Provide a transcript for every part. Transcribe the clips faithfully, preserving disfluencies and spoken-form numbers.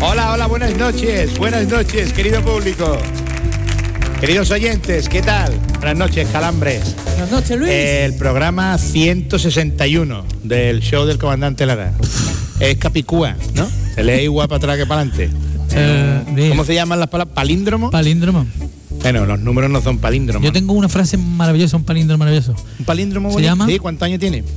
Hola, hola, buenas noches, buenas noches, querido público. Queridos oyentes, ¿qué tal? Buenas noches, Calambres. Buenas noches, Luis. El programa ciento sesenta y uno del show del comandante Lara. Es Capicúa, ¿no? Se lee igual para atrás que para adelante. Eh, ¿Cómo se llaman las palabras? ¿Palíndromo? Palíndromo. Bueno, los números no son palíndromos. Yo tengo una frase maravillosa, un palíndromo maravilloso. ¿Un palíndromo se bonito? llama Sí, ¿cuántos años tiene?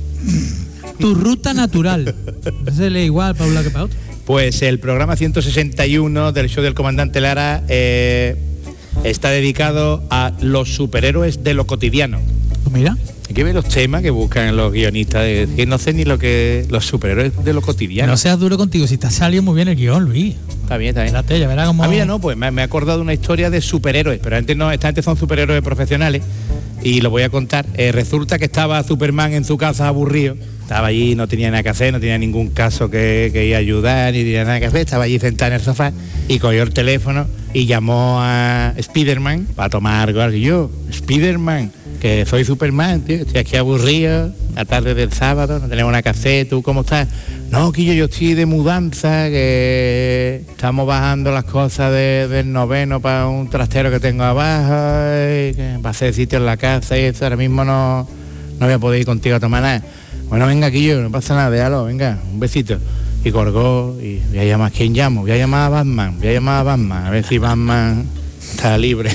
Tu ruta natural. Se lee igual para un lado que para otro. Pues el programa ciento sesenta y uno del show del comandante Lara eh, está dedicado a los superhéroes de lo cotidiano. Pues mira. Hay que ver los temas que buscan los guionistas, de, que no sé ni lo que... Los superhéroes de lo cotidiano. No seas duro contigo, si te ha salido muy bien el guión, Luis. Está bien, está bien. Espérate, ya verás cómo... Ah, mira, no, pues me, me he acordado de una historia de superhéroes, pero antes no, esta gente son superhéroes profesionales y lo voy a contar. Eh, resulta que estaba Superman en su casa aburrido, estaba allí, no tenía nada que hacer, no tenía ningún caso que, que ir a ayudar, ni tenía nada que hacer, estaba allí sentado en el sofá y cogió el teléfono y llamó a Spiderman para tomar algo. Y yo, Spiderman, que soy Superman, tío, estoy aquí aburrido, la tarde del sábado, no tenemos nada que hacer, ¿tú cómo estás? No, que yo, yo estoy de mudanza, que estamos bajando las cosas de, del noveno para un trastero que tengo abajo, y que va a hacer sitio en la casa y eso, ahora mismo no, no voy a poder ir contigo a tomar nada. Bueno, venga, aquí yo, no pasa nada, déjalo, venga, un besito. Y colgó, y voy a llamar, ¿quién llamo? Voy a llamar a Batman, voy a llamar a Batman, a ver si Batman está libre.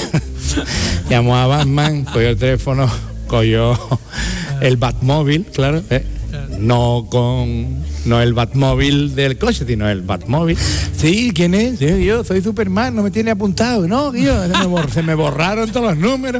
Llamó a Batman, cogió el teléfono, cogió el Batmóvil, claro, ¿eh? no con no el Batmóvil del coche, sino el Batmóvil. Sí, ¿quién es? Sí, yo soy Superman, no me tiene apuntado. No, tío, se me, borr- se me borraron todos los números.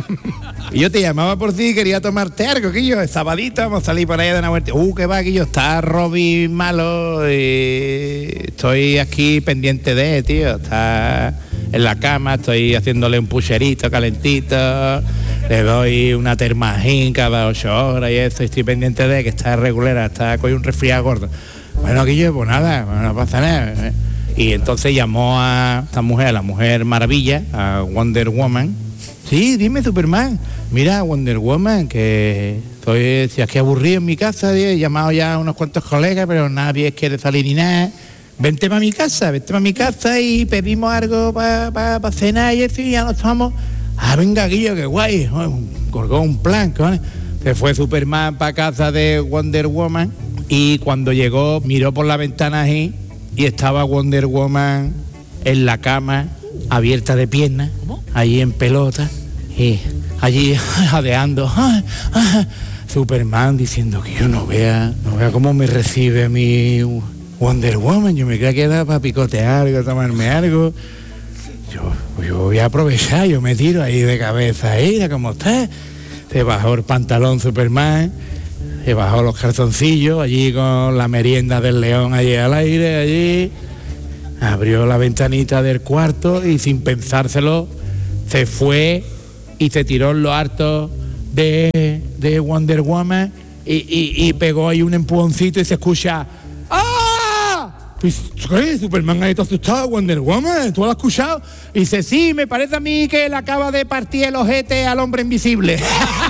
Y yo te llamaba por ti, quería tomarte algo, que yo, sabadito, vamos a salir por ahí de una vuelta. Uh, que va, que yo, está Robin malo y estoy aquí pendiente de, tío, está en la cama, estoy haciéndole un pucherito calentito, le doy una termajín cada ocho horas y eso, estoy pendiente de que está regulera, está con un resfriado gordo. Bueno, que yo, pues nada, no pasa nada. Y entonces llamó a esta mujer, a la Mujer Maravilla, a Wonder Woman. Sí, dime, Superman. Mira, Wonder Woman, que estoy, si es que aburrido en mi casa, he llamado ya a unos cuantos colegas, pero nadie quiere salir ni nada. Vente para mi casa, vente para mi casa y pedimos algo para pa, pa cenar y eso y ya nos tomamos. Ah, venga, Guillo, qué guay. Colgó un plan, ¿vale? Se fue Superman para casa de Wonder Woman y cuando llegó miró por la ventana ahí y estaba Wonder Woman en la cama, abierta de piernas, allí en pelota y allí jadeando. Ah, ah, Superman diciendo que yo no vea, no vea cómo me recibe mi Wonder Woman, yo me creía que era para picotear algo, tomarme algo. Yo, yo voy a aprovechar, yo me tiro ahí de cabeza, ahí, ¿cómo está? Se bajó el pantalón Superman, se bajó los calzoncillos, allí con la merienda del león allí al aire, allí. Abrió la ventanita del cuarto y sin pensárselo se fue y se tiró en lo harto de, de Wonder Woman y, y, y pegó ahí un empujoncito y se escucha ¡ah! ¿Qué? Superman ahí todo asustado, Wonder Woman, ¿tú lo has escuchado? Y dice, sí, me parece a mí que él acaba de partir el ojete al hombre invisible.